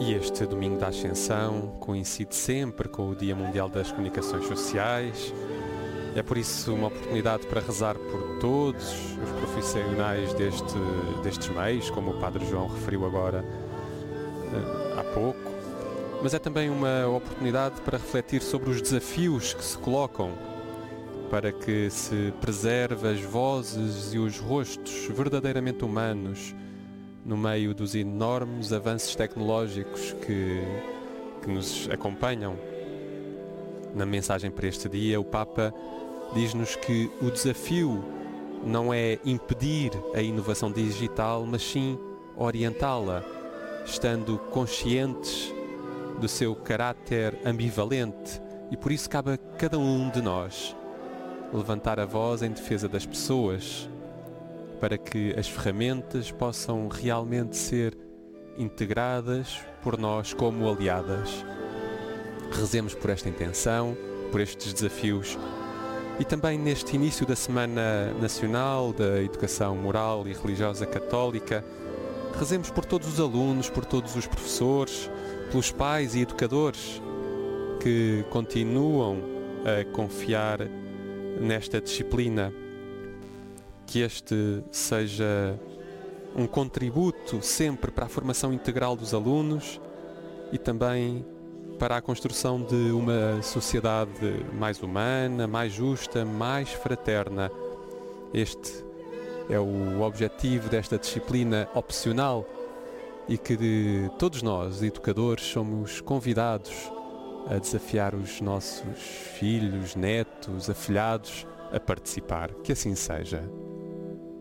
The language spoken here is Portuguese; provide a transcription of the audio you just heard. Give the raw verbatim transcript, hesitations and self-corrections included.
E este domingo da Ascensão coincide sempre com o Dia Mundial das Comunicações Sociais. É por isso uma oportunidade para rezar por todos os profissionais deste, destes meios, como o Padre João referiu agora uh, há pouco. Mas é também uma oportunidade para refletir sobre os desafios que se colocam para que se preserve as vozes e os rostos verdadeiramente humanos no meio dos enormes avanços tecnológicos que, que nos acompanham. Na mensagem para este dia, o Papa diz-nos que o desafio não é impedir a inovação digital, mas sim orientá-la, estando conscientes do seu caráter ambivalente, e por isso cabe a cada um de nós levantar a voz em defesa das pessoas, para que as ferramentas possam realmente ser integradas por nós como aliadas. Rezemos por esta intenção, por estes desafios, e também neste início da Semana Nacional da Educação Moral e Religiosa Católica, rezemos por todos os alunos, por todos os professores, pelos pais e educadores que continuam a confiar nesta disciplina. Que este seja um contributo sempre para a formação integral dos alunos e também para a construção de uma sociedade mais humana, mais justa, mais fraterna. Este é o objetivo desta disciplina opcional e que de todos nós, educadores, somos convidados a desafiar os nossos filhos, netos, afilhados a participar. Que assim seja.